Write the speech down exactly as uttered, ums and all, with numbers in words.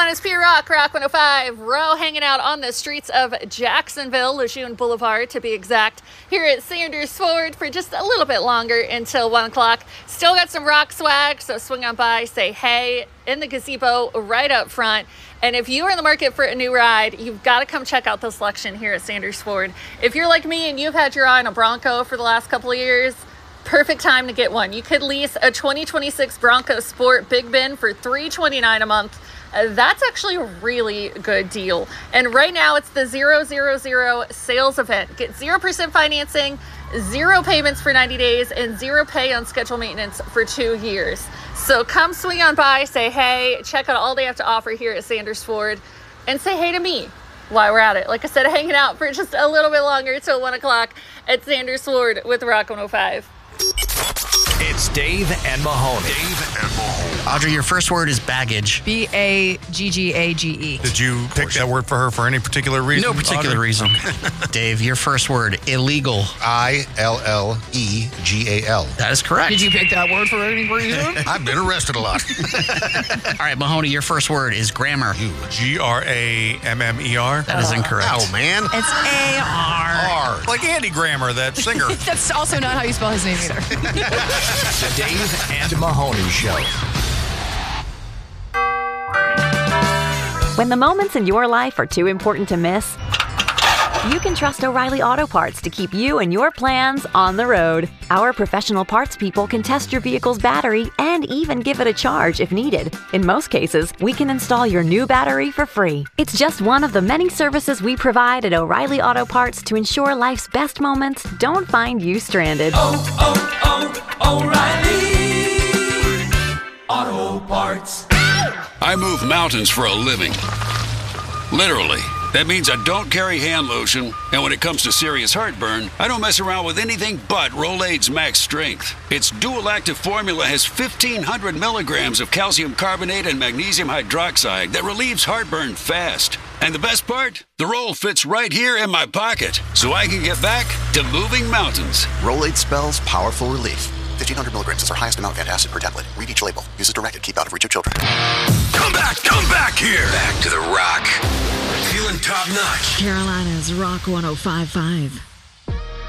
It's Pure Rock, Rock one oh five. Ro hanging out on the streets of Jacksonville, Lejeune Boulevard to be exact, here at Sanders Ford for just a little bit longer until one o'clock. Still got some rock swag, so swing on by, say hey, in the gazebo right up front. And if you are in the market for a new ride, you've got to come check out the selection here at Sanders Ford. If you're like me and you've had your eye on a Bronco for the last couple of years, perfect time to get one. You could lease a twenty twenty-six Bronco Sport Big Ben for three hundred twenty-nine dollars a month. Uh, that's actually a really good deal. And right now it's the zero zero zero sales event. Get zero percent financing, zero payments for ninety days, and zero pay on scheduled maintenance for two years. So come swing on by, say hey, check out all they have to offer here at Sanders Ford, and say hey to me while we're at it. Like I said, hanging out for just a little bit longer until one o'clock at Sanders Ford with Rock one oh five. It's Dave and Mahoney. Dave and Mahoney. Audrey, your first word is baggage. B A G G A G E. Did you pick that word for her for any particular reason? No particular Audrey? reason. Dave, your first word, illegal. I L L E G A L. That is correct. Did you pick that word for any reason? I've been arrested a lot. All right, Mahoney, your first word is grammar. G R A M M E R. That is incorrect. Oh, man. It's A R. R. Like Andy Grammer, that singer. That's also not how you spell his name either. The Dave and Mahoney Show. When the moments in your life are too important to miss, you can trust O'Reilly Auto Parts to keep you and your plans on the road. Our professional parts people can test your vehicle's battery and even give it a charge if needed. In most cases, we can install your new battery for free. It's just one of the many services we provide at O'Reilly Auto Parts to ensure life's best moments don't find you stranded. Oh, oh, oh, O'Reilly Auto Parts. I move mountains for a living. Literally. That means I don't carry hand lotion, and when it comes to serious heartburn, I don't mess around with anything but Rolaids Max Strength. Its dual-active formula has fifteen hundred milligrams of calcium carbonate and magnesium hydroxide that relieves heartburn fast. And the best part? The roll fits right here in my pocket, so I can get back to moving mountains. Rolaids spells powerful relief. fifteen hundred milligrams is our highest amount of antacid per tablet. Read each label. Use as directed. Keep out of reach of children. Come back, come back here. Back to the Rock. Feeling top notch. Carolina's Rock one oh five point five.